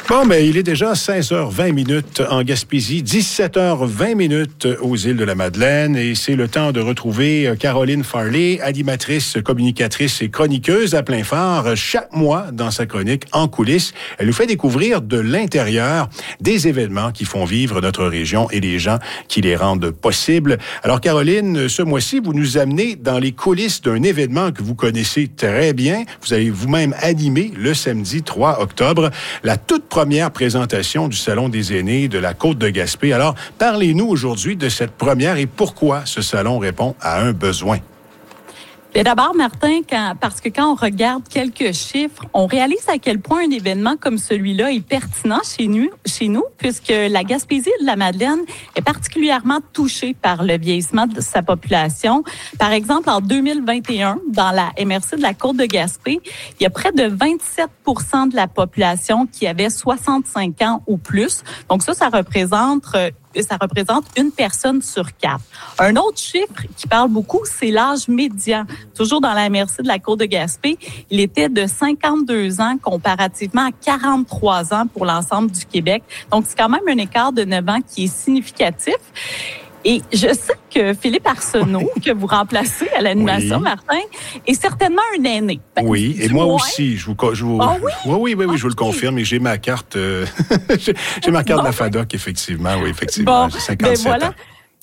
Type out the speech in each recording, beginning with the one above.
Bon, mais il est déjà 16h20 en Gaspésie, 17h20 aux îles de la Madeleine, et c'est le temps de retrouver Caroline Farley, animatrice, communicatrice et chroniqueuse à plein phare. Chaque mois, dans sa chronique En coulisses, elle nous fait découvrir de l'intérieur des événements qui font vivre notre région et les gens qui les rendent possibles. Alors, Caroline, ce mois-ci, vous nous amenez dans les coulisses d'un événement que vous connaissez très bien. Vous avez vous-même animé le samedi 3 octobre, la toute première présentation du Salon des aînés de la Côte de Gaspé. Alors, parlez-nous aujourd'hui de cette première et pourquoi ce salon répond à un besoin. Et d'abord, Martin, parce que quand on regarde quelques chiffres, on réalise à quel point un événement comme celui-là est pertinent chez nous, puisque la Gaspésie de la Madeleine est particulièrement touchée par le vieillissement de sa population. Par exemple, en 2021, dans la MRC de la Côte de Gaspé, il y a près de 27% de la population qui avait 65 ans ou plus. Donc ça représente une personne sur 4. Un autre chiffre qui parle beaucoup, c'est l'âge médian. Toujours dans la MRC de la Côte de Gaspé, il était de 52 ans comparativement à 43 ans pour l'ensemble du Québec. Donc, c'est quand même un écart de 9 ans qui est significatif. Et je sais que Philippe Arsenault, que vous remplacez à l'animation, oui, Martin, est certainement un aîné. Oui, et moi aussi. Je vous oui, je vous le confirme. Et j'ai ma carte, j'ai ma carte de la FADOC, effectivement. Oui, effectivement. J'ai 57 ans.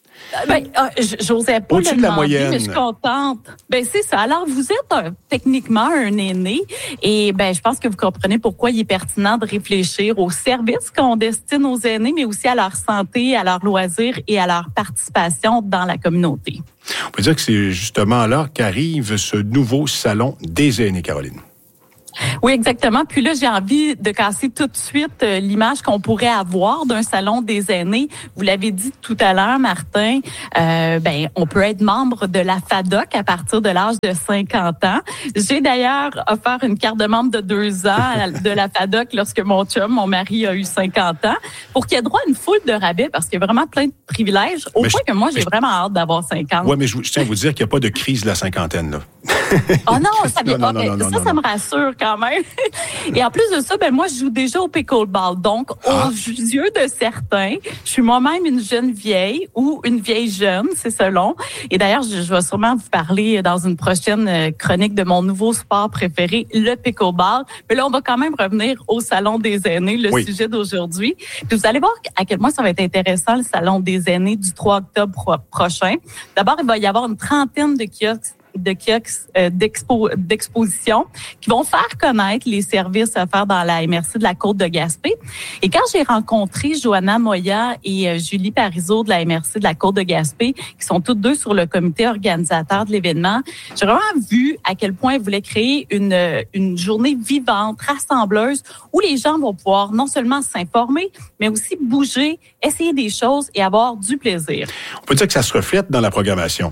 J'osais pas au-dessus le de la demander, moyenne. mais je suis contente. C'est ça. Alors, vous êtes techniquement un aîné et je pense que vous comprenez pourquoi il est pertinent de réfléchir aux services qu'on destine aux aînés, mais aussi à leur santé, à leurs loisirs et à leur participation dans la communauté. On peut dire que c'est justement là qu'arrive ce nouveau salon des aînés, Caroline. Oui, exactement. Puis là, j'ai envie de casser tout de suite l'image qu'on pourrait avoir d'un salon des aînés. Vous l'avez dit tout à l'heure, Martin, on peut être membre de la FADOC à partir de l'âge de 50 ans. J'ai d'ailleurs offert une carte de membre de 2 ans de la FADOC lorsque mon mari, a eu 50 ans, pour qu'il ait droit à une foule de rabais, parce qu'il y a vraiment plein de privilèges, au point que moi, j'ai vraiment hâte d'avoir 50. Oui, mais je tiens à vous dire qu'il n'y a pas de crise de la cinquantaine, là. Oh non, ça me rassure quand même. Et en plus de ça, moi, je joue déjà au pickleball. Donc, aux yeux de certains, je suis moi-même une jeune vieille ou une vieille jeune, c'est selon. Et d'ailleurs, je vais sûrement vous parler dans une prochaine chronique de mon nouveau sport préféré, le pickleball. Mais là, on va quand même revenir au Salon des aînés, le sujet d'aujourd'hui. Puis vous allez voir à quel point ça va être intéressant, le Salon des aînés du 3 octobre prochain. D'abord, il va y avoir une trentaine de kiosques d'exposition qui vont faire connaître les services offerts dans la MRC de la Côte de Gaspé. Et quand j'ai rencontré Johanna Moya et Julie Parizeau de la MRC de la Côte de Gaspé, qui sont toutes deux sur le comité organisateur de l'événement, j'ai vraiment vu à quel point ils voulaient créer une journée vivante, rassembleuse, où les gens vont pouvoir non seulement s'informer, mais aussi bouger, essayer des choses et avoir du plaisir. On peut dire que ça se reflète dans la programmation.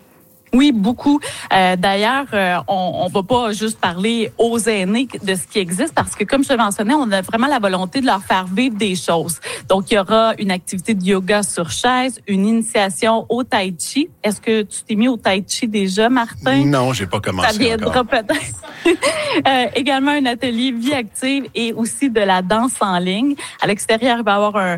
Oui, beaucoup. D'ailleurs, on va pas juste parler aux aînés de ce qui existe parce que, comme je le mentionnais, on a vraiment la volonté de leur faire vivre des choses. Donc, il y aura une activité de yoga sur chaise, une initiation au tai chi. Est-ce que tu t'es mis au tai chi déjà, Martin? Non, j'ai pas commencé. Ça viendra peut-être. Également un atelier vie active et aussi de la danse en ligne. À l'extérieur, il va y avoir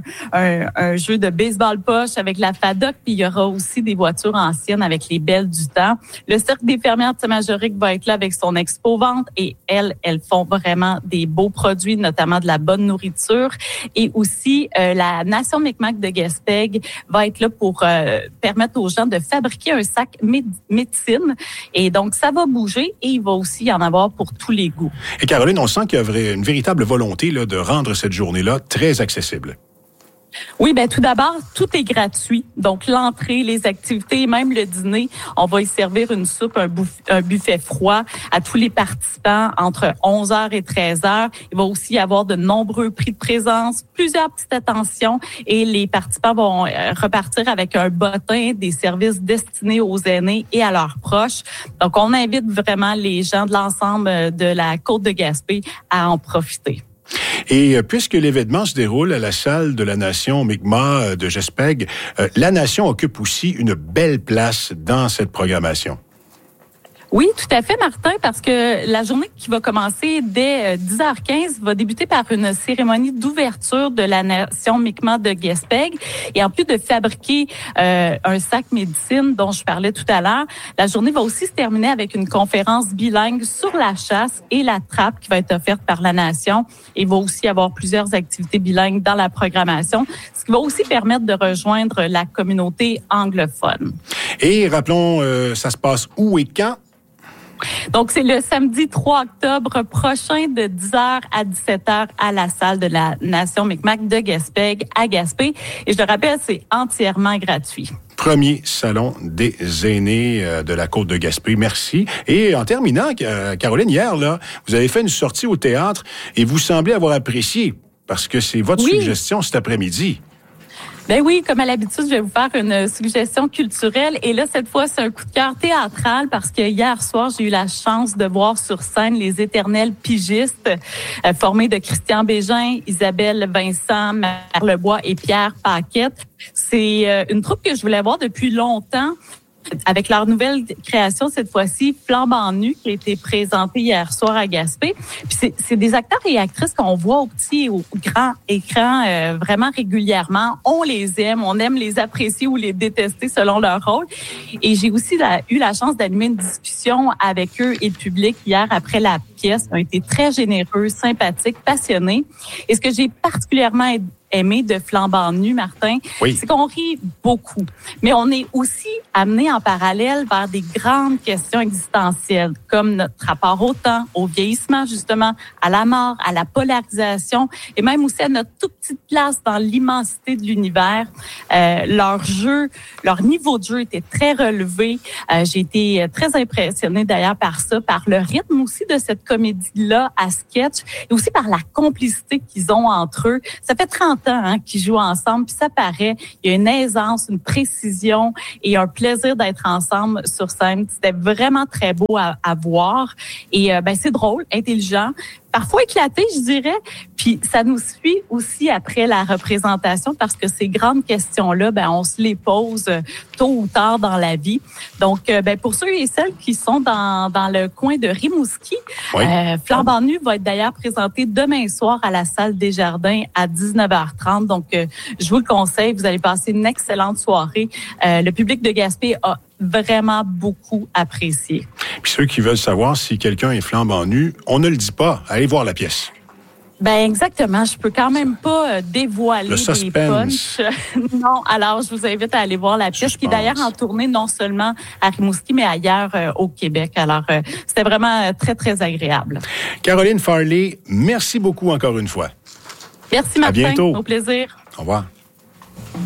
un jeu de baseball poche avec la FADOC, puis il y aura aussi des voitures anciennes avec les belles du temps. Le Cercle des fermières de Saint-Majorique va être là avec son expo-vente et elles font vraiment des beaux produits, notamment de la bonne nourriture. Et aussi, la Nation Micmac de Gaspé va être là pour permettre aux gens de fabriquer un sac médecine. Et donc, ça va bouger et il va aussi y en avoir pour tous les goûts. Et Caroline, on sent qu'il y a une véritable volonté là, de rendre cette journée-là très accessible. Oui, tout d'abord, tout est gratuit. Donc, l'entrée, les activités, même le dîner, on va y servir une soupe, un buffet froid à tous les participants entre 11h et 13h. Il va aussi y avoir de nombreux prix de présence, plusieurs petites attentions et les participants vont repartir avec un bottin des services destinés aux aînés et à leurs proches. Donc, on invite vraiment les gens de l'ensemble de la Côte de Gaspé à en profiter. Et puisque l'événement se déroule à la salle de la Nation Mi'kmaq de Gaspé, la Nation occupe aussi une belle place dans cette programmation. Oui, tout à fait, Martin, parce que la journée qui va commencer dès 10h15 va débuter par une cérémonie d'ouverture de la Nation Mi'kmaq de Gaspé. Et en plus de fabriquer un sac médecine dont je parlais tout à l'heure, la journée va aussi se terminer avec une conférence bilingue sur la chasse et la trappe qui va être offerte par la Nation. Il va aussi y avoir plusieurs activités bilingues dans la programmation, ce qui va aussi permettre de rejoindre la communauté anglophone. Et rappelons, ça se passe où et quand? Donc, c'est le samedi 3 octobre prochain de 10h à 17h à la salle de la Nation Mi'kmaq de Gaspé à Gaspé. Et je le rappelle, c'est entièrement gratuit. Premier salon des aînés de la côte de Gaspé. Merci. Et en terminant, Caroline, hier, là, vous avez fait une sortie au théâtre et vous semblez avoir apprécié parce que c'est votre suggestion cet après-midi. Ben oui, comme à l'habitude, je vais vous faire une suggestion culturelle. Et là, cette fois, c'est un coup de cœur théâtral parce que hier soir, j'ai eu la chance de voir sur scène les éternels pigistes formés de Christian Bégin, Isabelle Vincent, Marie Lebois et Pierre Paquette. C'est une troupe que je voulais voir depuis longtemps. Avec leur nouvelle création, cette fois-ci, Flambant nu, qui a été présentée hier soir à Gaspé. Puis c'est des acteurs et actrices qu'on voit au petit et au grand écran vraiment régulièrement. On les aime, on aime les apprécier ou les détester selon leur rôle. Et j'ai aussi eu la chance d'animer une discussion avec eux et le public hier après la pièce. Ils ont été très généreux, sympathiques, passionnés. Et ce que j'ai particulièrement aimé de Flambant nu, Martin, c'est qu'on rit beaucoup. Mais on est aussi amené en parallèle vers des grandes questions existentielles, comme notre rapport au temps, au vieillissement, justement, à la mort, à la polarisation, et même aussi à notre toute petite place dans l'immensité de l'univers. Leur niveau de jeu était très relevé. J'ai été très impressionnée d'ailleurs par ça, par le rythme aussi de cette comédie-là à sketch, et aussi par la complicité qu'ils ont entre eux. Ça fait 30 ans qu'ils jouent ensemble, puis ça paraît. Il y a une aisance, une précision et un plaisir d'être ensemble sur scène. C'était vraiment très beau à voir. Et c'est drôle, intelligent, parfois éclaté, je dirais. Puis ça nous suit aussi après la représentation parce que ces grandes questions-là, on se les pose tôt ou tard dans la vie. Donc, pour ceux et celles qui sont dans le coin de Rimouski, Flambant nu va être d'ailleurs présenté demain soir à la salle Desjardins à 19h30. Donc, je vous le conseille, vous allez passer une excellente soirée. Le public de Gaspé a vraiment beaucoup apprécié. Puis ceux qui veulent savoir si quelqu'un est flambant nu, on ne le dit pas. Allez voir la pièce. Exactement. Je peux quand même pas dévoiler des punchs. Non. Alors, je vous invite à aller voir la pièce qui est d'ailleurs en tournée non seulement à Rimouski, mais ailleurs au Québec. Alors, c'était vraiment très, très agréable. Caroline Farley, merci beaucoup encore une fois. Merci, Martin. À bientôt. Au plaisir. Au revoir.